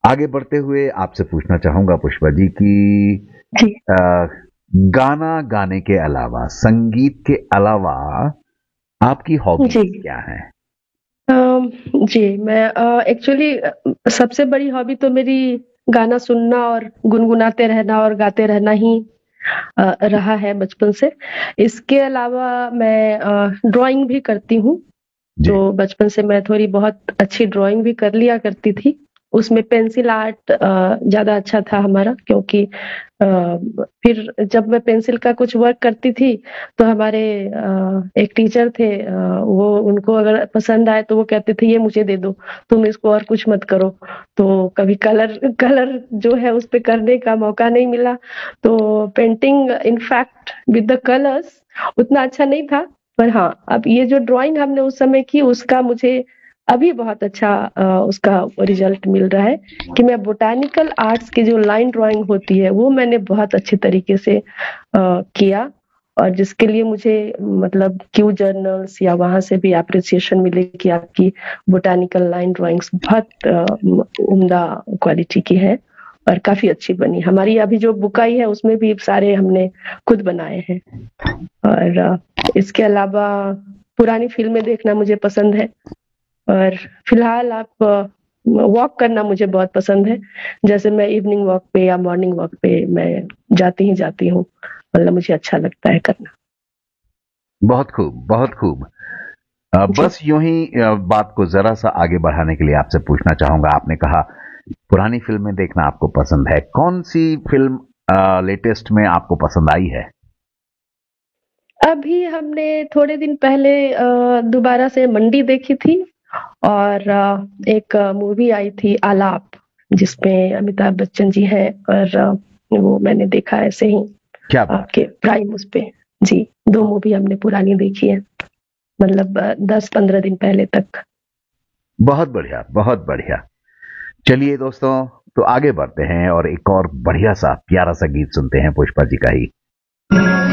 आगे बढ़ते हुए आपसे पूछना चाहूंगा पुष्पा जी कि जी। गाना गाने के अलावा, संगीत के अलावा आपकी हॉबीज जी। क्या है? जी, मैं एक्चुअली सबसे बड़ी हॉबी तो मेरी गाना सुनना और गुनगुनाते रहना और गाते रहना ही रहा है बचपन से। इसके अलावा मैं ड्राइंग भी करती हूँ। जी। तो बचपन से मैं थोड़ी बहुत अच्छी ड्राइंग भी कर लिया करती थी। उसमें पेंसिल आर्ट ज़्यादा अच्छा था हमारा, क्योंकि फिर जब मैं पेंसिल का कुछ वर्क करती थी, तो हमारे एक टीचर थे, वो उनको अगर पसंद आए तो वो कहते थे ये मुझे दे दो, तुम इसको और कुछ मत करो। तो कभी कलर कलर जो है उस पे करने का मौका नहीं मिला। तो painting in fact with the colours उतना अच्छा नहीं था। पर हाँ, अब ये जो ड्राइंग हमने उस समय की उसका मुझे अभी बहुत अच्छा उसका रिजल्ट मिल रहा है कि मैं बोटैनिकल आर्ट्स की जो लाइन ड्राइंग होती है वो मैंने बहुत अच्छे तरीके से किया, और जिसके लिए मुझे मतलब क्यू जर्नल्स या वहां से भी अप्रिसिएशन मिले कि आपकी बोटैनिकल लाइन ड्राइंग्स बहुत उम्दा क्वालिटी की है और काफी अच्छी बनी। हमारी अभी जो बुक आई है उसमें भी सारे हमने खुद बनाए हैं। और इसके अलावा पुरानी फ़िल्में देखना मुझे पसंद है, और फिलहाल आप वॉक करना मुझे बहुत पसंद है। जैसे मैं इवनिंग वॉक पे या मॉर्निंग वॉक पे मैं जाती ही जाती हूँ, मतलब मुझे अच्छा लगता है करना। बहुत खूब, बहुत खूब। जी। बस यूं ही बात को जरा सा आगे बढ़ाने के लिए आपसे पूछना चाहूंगा, आपने कहा पुरानी फिल्में देखना आपको पसंद है, कौन सी फिल्म लेटेस्ट में आपको पसंद आई है? अभी हमने थोड़े दिन पहले दोबारा से मंडी देखी थी, और एक मूवी आई थी आलाप, जिसमें अमिताभ बच्चन जी हैं, और वो मैंने देखा ऐसे ही क्या बात आपके है। प्राइम उस पे। जी, 2 मूवी हमने पुरानी देखी है, मतलब 10-15 दिन पहले तक। बहुत बढ़िया, बहुत बढ़िया। चलिए दोस्तों, तो आगे बढ़ते हैं और एक और बढ़िया सा प्यारा सा गीत सुनते हैं पुष्पा जी का ही।